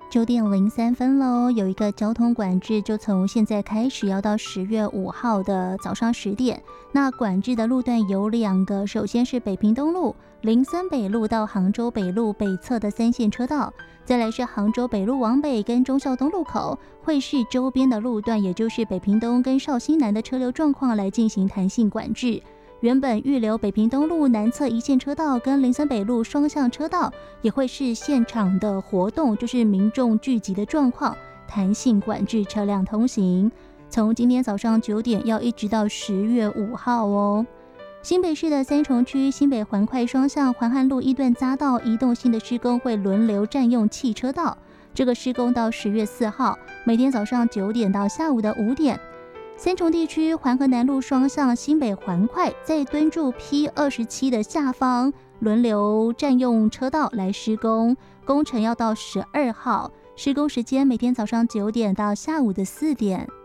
9:03咯，有一个交通管制就从现在开始要到10月5号的早上10点。那管制的路段有2个，首先是北屏东路、林森北路到杭州北路北侧的3线车道，再来是杭州北路往北跟忠孝东路口、会市周边的路段，也就是北屏东跟绍兴南的车流状况来进行弹性管制。原本预留北屏东路南侧1线车道跟林森北路双向车道，也会是现场的活动，就是民众聚集的状况，弹性管制车辆通行。从今天早上9点要一直到10月5号哦。新北市的三重区新北环快双向环汉路1段匝道移动性的施工会轮流占用汽车道，这个施工到10月4号，每天早上9点到下午的5点。三重地区环河南路双向新北环快在敦助 P27 的下方轮流占用车道来施工，工程要到12号，施工时间每天早上9点到下午的4点。